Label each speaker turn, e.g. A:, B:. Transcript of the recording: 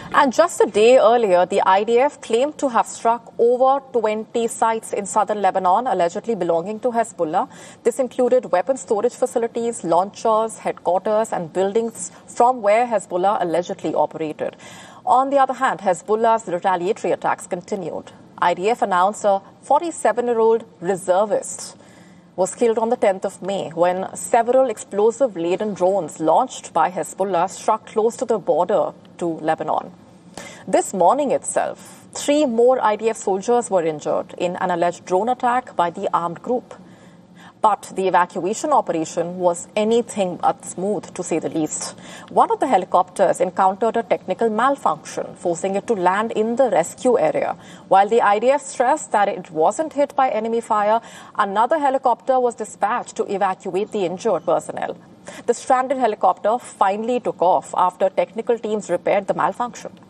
A: And just a day earlier, the IDF claimed to have struck over 20 sites in southern Lebanon, allegedly belonging to Hezbollah. This included weapon storage facilities, launchers, headquarters, and buildings from where Hezbollah allegedly operated. On the other hand, Hezbollah's retaliatory attacks continued. IDF announced a 47-year-old reservist was killed on the 10th of May when several explosive-laden drones launched by Hezbollah struck close to the border to Lebanon. This morning itself, 3 more IDF soldiers were injured in an alleged drone attack by the armed group. But the evacuation operation was anything but smooth, to say the least. One of the helicopters encountered a technical malfunction, forcing it to land in the rescue area. While the IDF stressed that it wasn't hit by enemy fire, another helicopter was dispatched to evacuate the injured personnel. The stranded helicopter finally took off after technical teams repaired the malfunction.